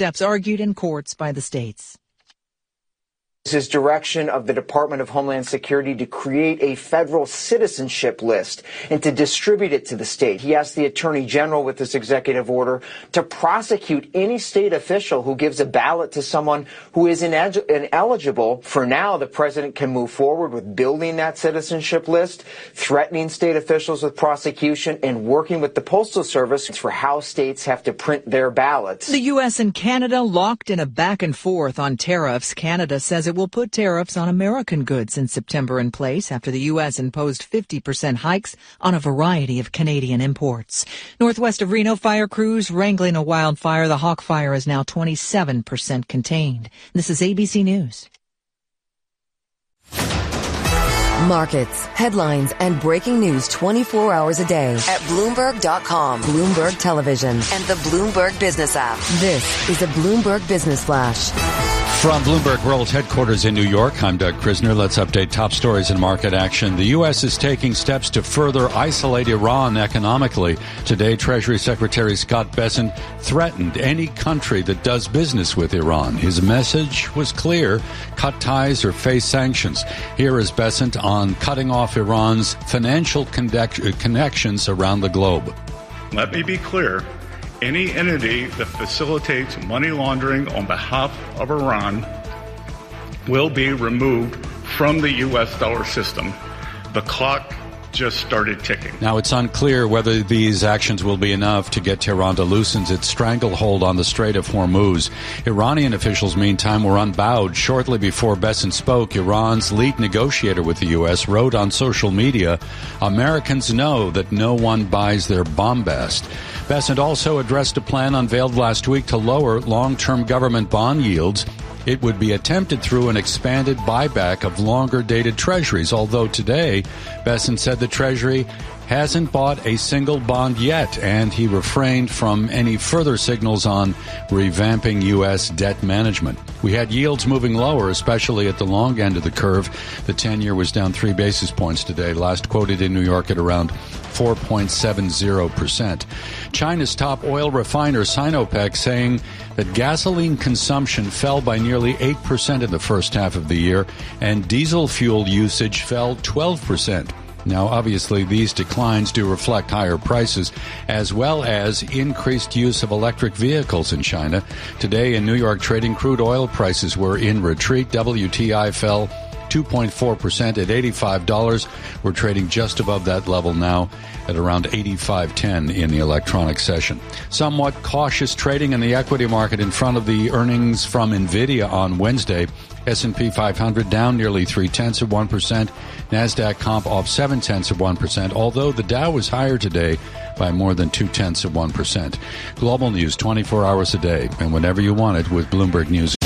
steps argued in courts by the states. His direction of the Department of Homeland Security to create a federal citizenship list and to distribute it to the state. He asked the Attorney General with this executive order to prosecute any state official who gives a ballot to someone who is ineligible. For now, the president can move forward with building that citizenship list, threatening state officials with prosecution, and working with the Postal Service for how states have to print their ballots. The U.S. and Canada locked in a back and forth on tariffs. Canada says it will put tariffs on American goods in September in place after the U.S. imposed 50% hikes on a variety of Canadian imports. Northwest of Reno, fire crews wrangling a wildfire. The Hawk Fire is now 27% contained. This is ABC News. Markets, headlines, and breaking news 24 hours a day at Bloomberg.com, Bloomberg Television, and the Bloomberg Business app. This is a Bloomberg Business Flash. From Bloomberg World Headquarters in New York, I'm Doug Krisner. Let's update top stories in market action. The U.S. is taking steps to further isolate Iran economically. Today, Treasury Secretary Scott Bessent threatened any country that does business with Iran. His message was clear: cut ties or face sanctions. Here is Bessent on cutting off Iran's financial connections around the globe. Let me be clear. Any entity that facilitates money laundering on behalf of Iran will be removed from the U.S. dollar system. The clock just started ticking. Now, it's unclear whether these actions will be enough to get Tehran to loosen its stranglehold on the Strait of Hormuz. Iranian officials, meantime, were unbowed. Shortly before Bessent spoke, Iran's lead negotiator with the U.S. wrote on social media, "Americans know that no one buys their bombast." Bessent also addressed a plan unveiled last week to lower long-term government bond yields. It would be attempted through an expanded buyback of longer-dated treasuries, although today, Bessent said the Treasury hasn't bought a single bond yet, and he refrained from any further signals on revamping U.S. debt management. We had yields moving lower, especially at the long end of the curve. The 10-year was down 3 basis points today, last quoted in New York at around 4.70%. China's top oil refiner Sinopec saying that gasoline consumption fell by nearly 8% in the first half of the year, and diesel fuel usage fell 12%. Now, obviously, these declines do reflect higher prices, as well as increased use of electric vehicles in China. Today in New York, trading crude oil prices were in retreat. WTI fell 2.4% at $85. We're trading just above that level now at around $85.10 in the electronic session. Somewhat cautious trading in the equity market in front of the earnings from NVIDIA on Wednesday. S&P 500 down nearly 0.3%. NASDAQ comp off 0.7%, although the Dow was higher today by more than 0.2%. Global news 24 hours a day and whenever you want it with Bloomberg News.